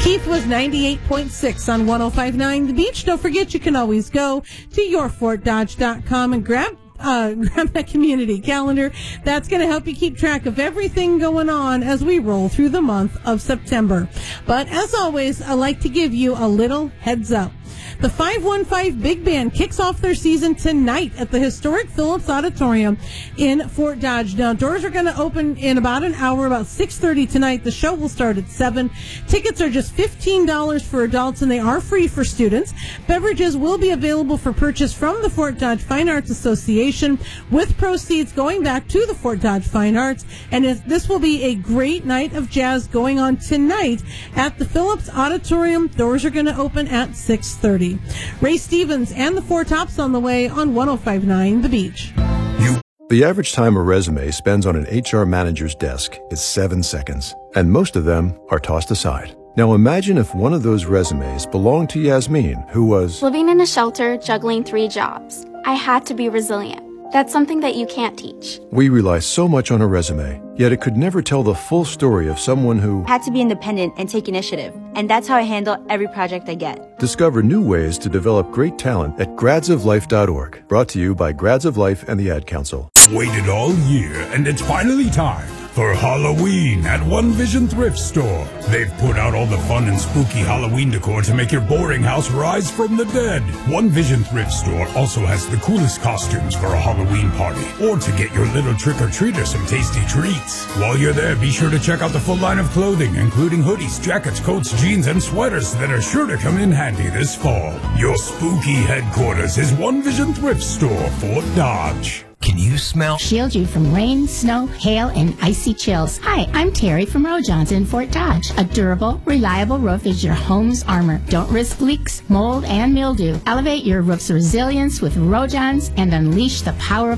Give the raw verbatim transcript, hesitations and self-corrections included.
Keith was ninety-eight point six on one oh five point nine The Beach. Don't forget, you can always go to your fort dodge dot com and grab Uh, grab that community calendar. That's going to help you keep track of everything going on as we roll through the month of September. But as always, I like to give you a little heads up. The five one five Big Band kicks off their season tonight at the historic Phillips Auditorium in Fort Dodge. Now, doors are going to open in about an hour, about six thirty tonight. The show will start at seven. Tickets are just fifteen dollars for adults, and they are free for students. Beverages will be available for purchase from the Fort Dodge Fine Arts Association, with proceeds going back to the Fort Dodge Fine Arts. And this will be a great night of jazz going on tonight at the Phillips Auditorium. Doors are going to open at six thirty. Ray Stevens and the Four Tops on the way on one oh five point nine The Beach. You. The average time a resume spends on an H R manager's desk is seven seconds, and most of them are tossed aside. Now imagine if one of those resumes belonged to Yasmin, who was living in a shelter, juggling three jobs. I had to be resilient. That's something that you can't teach. We rely so much on a resume, yet it could never tell the full story of someone who had to be independent and take initiative. And that's how I handle every project I get. Discover new ways to develop great talent at grads of life dot org. Brought to you by Grads of Life and the Ad Council. Waited all year, and it's finally time for Halloween at One Vision Thrift Store. They've put out all the fun and spooky Halloween decor to make your boring house rise from the dead. One Vision Thrift Store also has the coolest costumes for a Halloween party, or to get your little trick-or-treater some tasty treats. While you're there, be sure to check out the full line of clothing, including hoodies, jackets, coats, jeans, and sweaters that are sure to come in handy this fall. Your spooky headquarters is One Vision Thrift Store, Fort Dodge. Can you smell? Shield you from rain, snow, hail, and icy chills. Hi, I'm Terry from Rojons in Fort Dodge. A durable, reliable roof is your home's armor. Don't risk leaks, mold, and mildew. Elevate your roof's resilience with Rojons and unleash the power of